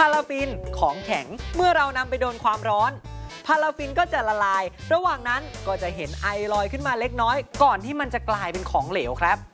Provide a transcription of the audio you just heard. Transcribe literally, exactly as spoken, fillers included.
าราฟินของแข็งเมื่อเรานำไปโดนความร้อนพาราฟินก็จะละลายระหว่างนั้นก็จะเห็นไอลอยขึ้นมาเล็กน้อยก่อนที่มันจะกลายเป็นของเหลวครับ